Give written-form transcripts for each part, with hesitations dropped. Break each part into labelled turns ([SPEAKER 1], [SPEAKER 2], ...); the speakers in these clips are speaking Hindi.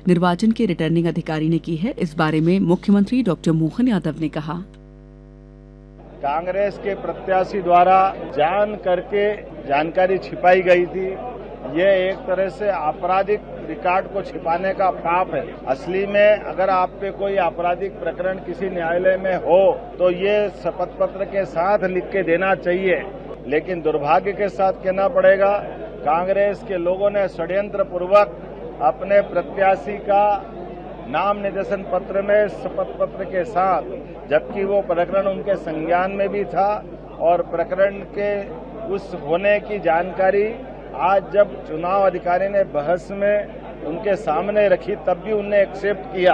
[SPEAKER 1] निर्वाचन के रिटर्निंग अधिकारी ने की है। इस बारे में मुख्यमंत्री डॉक्टर मोहन यादव ने कहा,
[SPEAKER 2] कांग्रेस के प्रत्याशी द्वारा जान करके जानकारी छिपाई गई थी। ये एक तरह से आपराधिक रिकॉर्ड को छिपाने का पाप है। असली में अगर आप पे कोई आपराधिक प्रकरण किसी न्यायालय में हो तो ये शपथ पत्र के साथ लिख के देना चाहिए। लेकिन दुर्भाग्य के साथ कहना पड़ेगा, कांग्रेस के लोगों ने षड्यंत्र पूर्वक अपने प्रत्याशी का नाम निर्देशन पत्र में शपथ पत्र के साथ, जबकि वो प्रकरण उनके संज्ञान में भी था और प्रकरण के उस होने की जानकारी आज जब चुनाव अधिकारी ने बहस में उनके सामने रखी तब भी उन्हें एक्सेप्ट किया।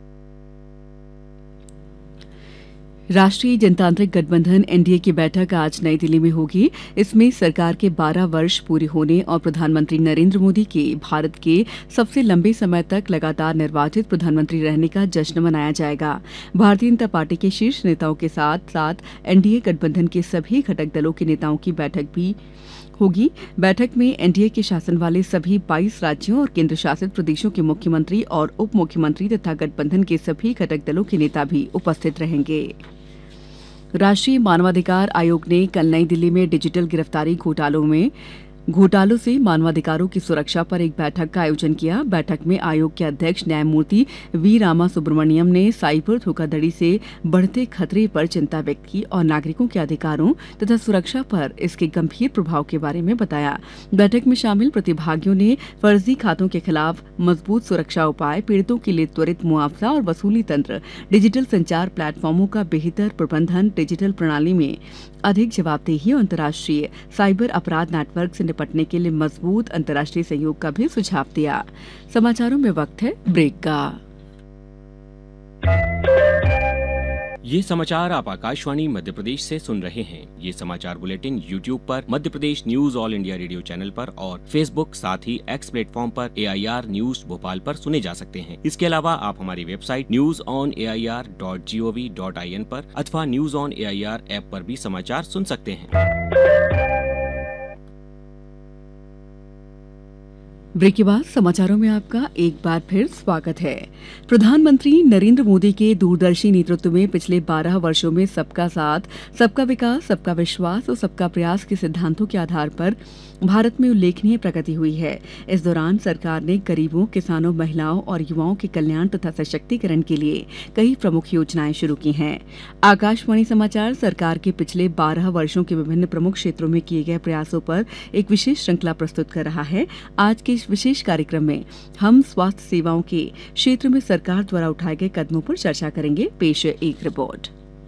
[SPEAKER 1] राष्ट्रीय जनतांत्रिक गठबंधन एनडीए की बैठक आज नई दिल्ली में होगी। इसमें सरकार के 12 वर्ष पूरे होने और प्रधानमंत्री नरेंद्र मोदी के भारत के सबसे लंबे समय तक लगातार निर्वाचित प्रधानमंत्री रहने का जश्न मनाया जाएगा। भारतीय जनता पार्टी के शीर्ष नेताओं के साथ साथ एनडीए गठबंधन के सभी घटक दलों के नेताओं की बैठक भी होगी। बैठक में एनडीए के शासन वाले सभी 22 राज्यों और केंद्र शासित प्रदेशों के मुख्यमंत्री और उप मुख्यमंत्री तथा गठबंधन के सभी घटक दलों के नेता भी उपस्थित रहेंगे। राष्ट्रीय मानवाधिकार आयोग ने कल नई दिल्ली में डिजिटल गिरफ्तारी घोटालों से मानवाधिकारों की सुरक्षा पर एक बैठक का आयोजन किया। बैठक में आयोग के अध्यक्ष न्यायमूर्ति वी रामा सुब्रमण्यम ने साइबर धोखाधड़ी से बढ़ते खतरे पर चिंता व्यक्त की और नागरिकों के अधिकारों तथा सुरक्षा पर इसके गंभीर प्रभाव के बारे में बताया। बैठक में शामिल प्रतिभागियों ने फर्जी खातों के खिलाफ मजबूत सुरक्षा उपाय, पीड़ितों के लिए त्वरित मुआवजा और वसूली तंत्र, डिजिटल संचार प्लेटफॉर्मों का बेहतर प्रबंधन, डिजिटल प्रणाली में अधिक जवाबदेही और अंतर्राष्ट्रीय साइबर अपराध नेटवर्क से निपटने के लिए मजबूत अंतर्राष्ट्रीय सहयोग का भी सुझाव दिया। समाचारों में वक्त है ब्रेक का।
[SPEAKER 3] ये समाचार आप आकाशवाणी मध्य प्रदेश से सुन रहे हैं। ये समाचार बुलेटिन YouTube पर Madhya Pradesh news all India radio channel पर और Facebook साथ ही X प्लेटफॉर्म पर AIR न्यूज भोपाल पर सुने जा सकते हैं। इसके अलावा आप हमारी वेबसाइट newsonair.gov.in पर अथवा न्यूज ऑन AIR ऐप पर भी समाचार सुन सकते हैं।
[SPEAKER 1] ब्रेक के बाद समाचारों में आपका एक बार फिर स्वागत है। प्रधानमंत्री नरेंद्र मोदी के दूरदर्शी नेतृत्व में पिछले 12 वर्षों में सबका साथ, सबका विकास, सबका विश्वास और सबका प्रयास के सिद्धांतों के आधार पर भारत में उल्लेखनीय प्रगति हुई है। इस दौरान सरकार ने गरीबों, किसानों, महिलाओं और युवाओं के कल्याण तथा सशक्तिकरण के लिए कई प्रमुख योजनाएं शुरू की हैं। आकाशवाणी समाचार सरकार के पिछले 12 वर्षों के विभिन्न प्रमुख क्षेत्रों में किए गए प्रयासों पर एक विशेष श्रृंखला प्रस्तुत कर रहा है। आज के इस विशेष कार्यक्रम में हम स्वास्थ्य सेवाओं के क्षेत्र में सरकार द्वारा उठाए गए कदमों पर चर्चा करेंगे। पेश है एक रिपोर्ट।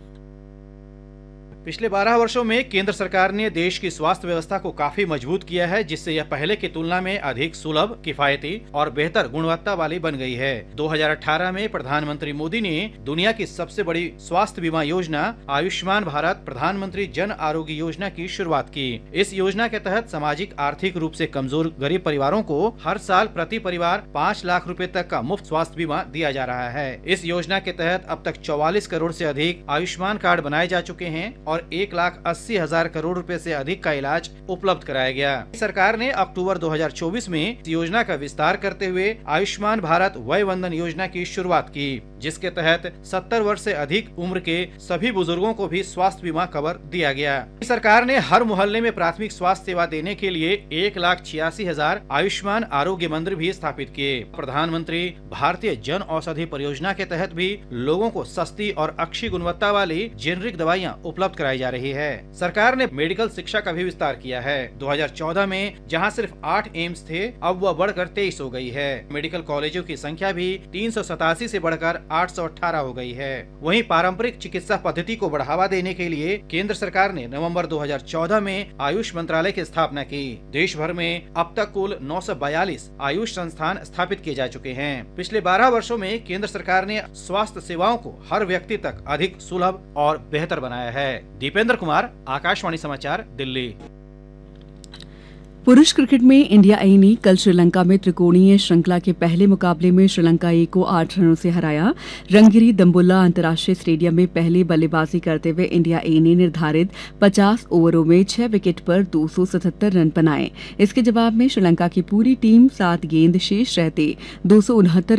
[SPEAKER 4] पिछले 12 वर्षों में केंद्र सरकार ने देश की स्वास्थ्य व्यवस्था को काफी मजबूत किया है, जिससे यह पहले की तुलना में अधिक सुलभ, किफायती और बेहतर गुणवत्ता वाली बन गई है। 2018 में प्रधानमंत्री मोदी ने दुनिया की सबसे बड़ी स्वास्थ्य बीमा योजना आयुष्मान भारत प्रधानमंत्री जन आरोग्य योजना की शुरुआत की। इस योजना के तहत सामाजिक आर्थिक रूप से कमजोर गरीब परिवारों को हर साल प्रति परिवार 5 लाख रुपए तक का मुफ्त स्वास्थ्य बीमा दिया जा रहा है। इस योजना के तहत अब तक 44 करोड़ से अधिक आयुष्मान कार्ड बनाए जा चुके हैं और 1,80,000 करोड़ रुपए से अधिक का इलाज उपलब्ध कराया गया। सरकार ने अक्टूबर 2024 में इस योजना का विस्तार करते हुए आयुष्मान भारत वय वंदन योजना की शुरुआत की, जिसके तहत 70 वर्ष से अधिक उम्र के सभी बुजुर्गों को भी स्वास्थ्य बीमा कवर दिया गया। सरकार ने हर मोहल्ले में प्राथमिक स्वास्थ्य सेवा देने के लिए 1,86,000 आयुष्मान आरोग्य मंदिर भी स्थापित किए। प्रधानमंत्री भारतीय जन औषधि परियोजना के तहत भी लोगों को सस्ती और अच्छी गुणवत्ता वाली जेनरिक दवाइयाँ उपलब्ध कराई जा रही है। सरकार ने मेडिकल शिक्षा का भी विस्तार किया है। 2014 में जहां सिर्फ 8 एम्स थे, अब वह बढ़कर 23 हो गई है। मेडिकल कॉलेजों की संख्या भी 387 से बढ़कर 818 हो गई है। वहीं पारंपरिक चिकित्सा पद्धति को बढ़ावा देने के लिए केंद्र सरकार ने नवंबर 2014 में आयुष मंत्रालय की स्थापना की। देश भर में अब तक कुल 942 आयुष संस्थान स्थापित किए जा चुके हैं। पिछले 12 वर्षों में केंद्र सरकार ने स्वास्थ्य सेवाओं को हर व्यक्ति तक अधिक सुलभ और बेहतर बनाया है। दीपेंद्र कुमार, आकाशवाणी समाचार, दिल्ली।
[SPEAKER 1] पुरुष क्रिकेट में इंडिया ए ने कल श्रीलंका में त्रिकोणीय श्रृंखला के पहले मुकाबले में श्रीलंका ए को 8 रनों से हराया। रंगिरी दम्बुल्ला अंतर्राष्ट्रीय स्टेडियम में पहले बल्लेबाजी करते हुए इंडिया ए ने निर्धारित 50 ओवरों में 6 विकेट पर 277 रन बनाए। इसके जवाब में श्रीलंका की पूरी टीम 7 गेंद शेष रहते 269